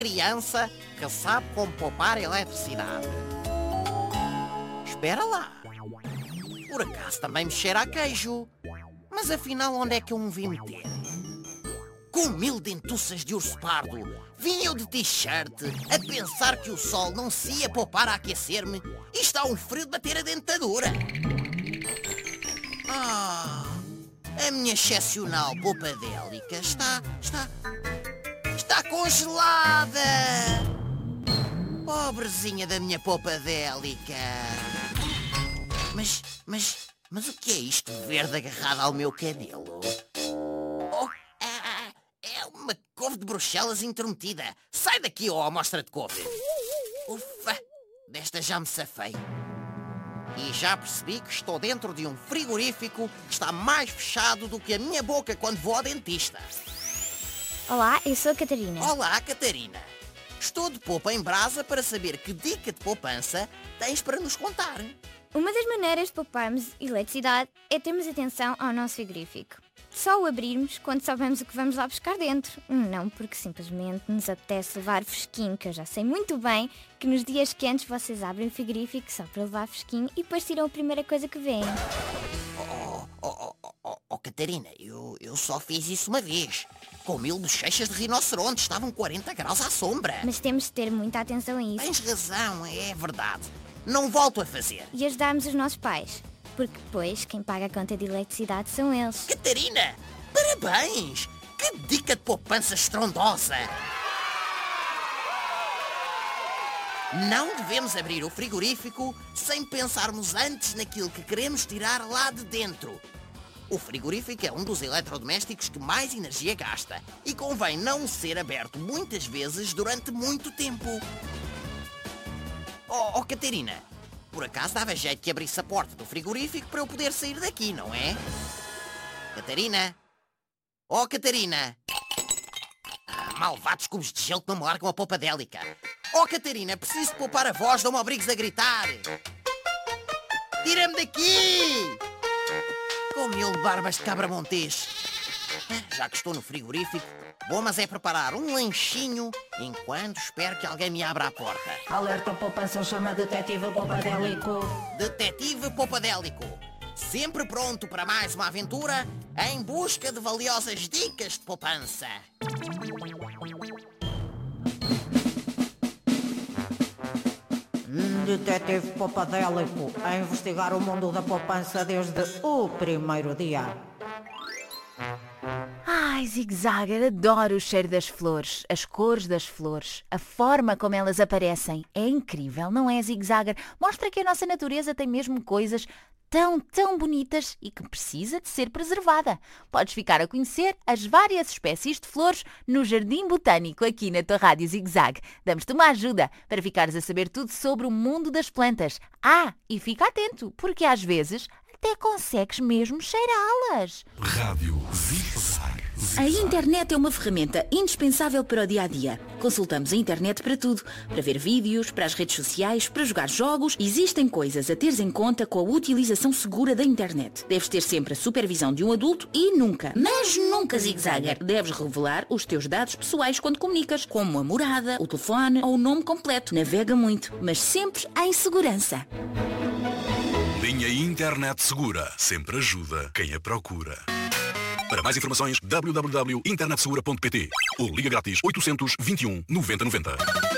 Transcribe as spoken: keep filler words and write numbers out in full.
criança que sabe como poupar eletricidade. Espera lá. Por acaso também me cheira a queijo. Mas afinal onde é que eu me vim meter? Com mil dentuças de urso pardo, vim eu de t-shirt a pensar que o sol não se ia poupar a aquecer-me e está um frio de bater a dentadura. Ah, a minha excepcional poupadélica está... está... está congelada! Pobrezinha da minha poupadélica! Mas, mas, mas o que é isto verde agarrado ao meu cabelo? Oh, ah, é uma couve de Bruxelas intrometida. Sai daqui, ó, amostra de couve. Ufa, desta já me safei. E já percebi que estou dentro de um frigorífico que está mais fechado do que a minha boca quando vou ao dentista. Olá, eu sou a Catarina. Olá, Catarina. Estou de popa em brasa para saber que dica de poupança tens para nos contar. Uma das maneiras de pouparmos eletricidade é termos atenção ao nosso frigorífico. Só o abrirmos quando sabemos o que vamos lá buscar dentro. Não porque simplesmente nos apetece levar fresquinho, que eu já sei muito bem que nos dias quentes vocês abrem o frigorífico só para levar fresquinho e depois tiram a primeira coisa que vêem. Oh, oh, oh, oh, oh Catarina, eu, eu só fiz isso uma vez. Com mil bochechas de rinoceronte, estavam quarenta graus à sombra. Mas temos de ter muita atenção a isso. Tens razão, é verdade. Não volto a fazer. E ajudarmos os nossos pais. Porque depois quem paga a conta de eletricidade são eles. Catarina, parabéns! Que dica de poupança estrondosa! Não devemos abrir o frigorífico sem pensarmos antes naquilo que queremos tirar lá de dentro. O frigorífico é um dos eletrodomésticos que mais energia gasta e convém não ser aberto muitas vezes durante muito tempo. Oh, oh Catarina, por acaso dava jeito que abrisse a porta do frigorífico para eu poder sair daqui, não é? Catarina? Oh, Catarina! Ah, malvados cubos de gelo que não me largam a poupadélica. Oh, Catarina, preciso de poupar a voz, não me obrigues a gritar. Tira-me daqui! Com mil barbas de cabra montés. Já que estou no frigorífico, bom, mas é preparar um lanchinho enquanto espero que alguém me abra a porta. Alerta poupança, chama Detetive Poupadélico. Detetive Poupadélico, sempre pronto para mais uma aventura em busca de valiosas dicas de poupança. Detetive Poupadélico, a investigar o mundo da poupança desde o primeiro dia. Ai, Zig Zagger, adoro o cheiro das flores, as cores das flores, a forma como elas aparecem. É incrível, não é, Zig Zagger? Mostra que a nossa natureza tem mesmo coisas tão, tão bonitas e que precisa de ser preservada. Podes ficar a conhecer as várias espécies de flores no Jardim Botânico aqui na tua Rádio Zig Zag. Damos-te uma ajuda para ficares a saber tudo sobre o mundo das plantas. Ah, e fica atento, porque às vezes até consegues mesmo cheirá-las. Rádio Zig Zag. A internet é uma ferramenta indispensável para o dia-a-dia. Consultamos a internet para tudo. Para ver vídeos, para as redes sociais, para jogar jogos. Existem coisas a teres em conta com a utilização segura da internet. Deves ter sempre a supervisão de um adulto e nunca, mas nunca, zig-zagger, deves revelar os teus dados pessoais quando comunicas, como a morada, o telefone ou o nome completo. Navega muito, mas sempre em segurança. Linha Internet Segura sempre ajuda quem a procura. Para mais informações, w w w ponto internet segura ponto p t ou liga grátis oitocentos, vinte e um, noventa, noventa.